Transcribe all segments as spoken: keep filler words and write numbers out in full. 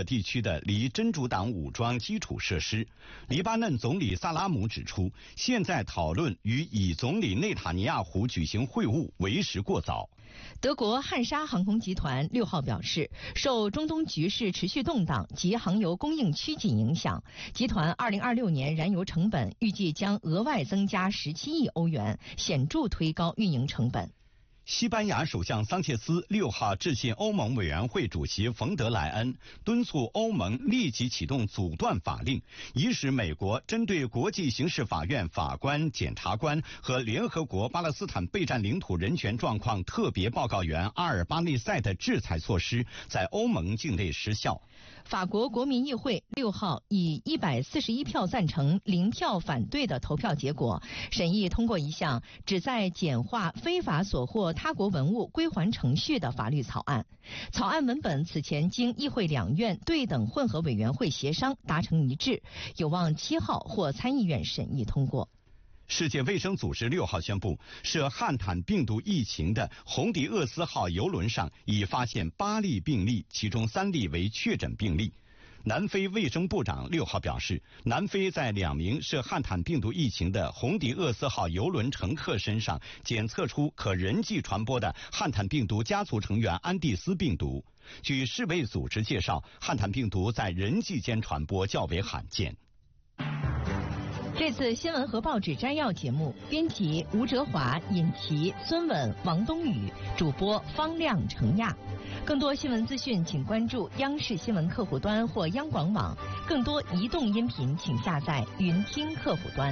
地区的离真主党武装基础设施。黎巴嫩总理萨拉姆指出，现在讨论与以总理内塔尼亚胡举行会晤为时过早。 德国汉莎航空集团六号表示，受中东局势持续动荡及航油供应趋紧影响，集团二零二六年燃油成本预计将额外增加十七亿欧元，显著推高运营成本。 西班牙首相桑切斯六号致信欧盟委员会主席冯德莱恩，敦促欧盟立即启动阻断法令，以使美国针对国际刑事法院法官、检察官和联合国巴勒斯坦备战领土人权状况特别报告员阿尔巴内塞的制裁措施在欧盟境内失效。 法国国民议会六号以一百四十一票赞成、零票反对的投票结果，审议通过一项旨在简化非法索获他国文物归还程序的法律草案。草案文本此前经议会两院对等混合委员会协商达成一致，有望七号获参议院审议通过。 世界卫生组织六号宣布，涉汉坦病毒疫情的红迪厄斯号邮轮上已发现八例病例，其中三例为确诊病例。南非卫生部长六号表示，南非在两名涉汉坦病毒疫情的红迪厄斯号邮轮乘客身上检测出可人际传播的汉坦病毒家族成员安第斯病毒。据世卫组织介绍，汉坦病毒在人际间传播较为罕见。 这次新闻和报纸摘要节目，编辑吴哲华、尹琪、孙稳、王冬雨，主播方亮、程亚。更多新闻资讯，请关注央视新闻客户端或央广网。更多移动音频，请下载云听客户端。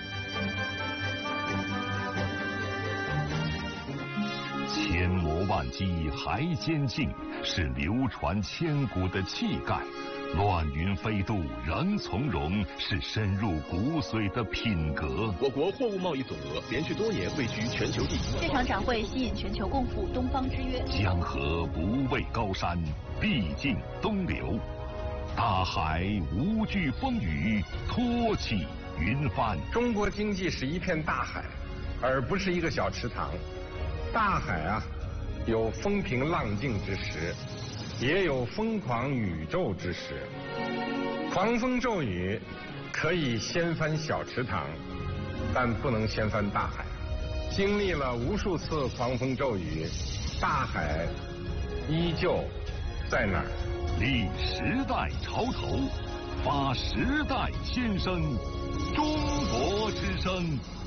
千磨万击还坚劲，是流传千古的气概。乱云飞渡仍从容，是深入骨髓的品格。 我国货物贸易总额连续多年位居全球第一。 这场展会吸引全球共赴东方之约。 江河不畏高山，必尽东流。大海无惧风雨，托起云帆。 中国经济是一片大海，而不是一个小池塘。大海啊，有风平浪静之时，也有疯狂宇宙之时。狂风骤雨可以掀翻小池塘，但不能掀翻大海。经历了无数次狂风骤雨，大海依旧在那儿。 立时代潮头，发时代先声，中国之声。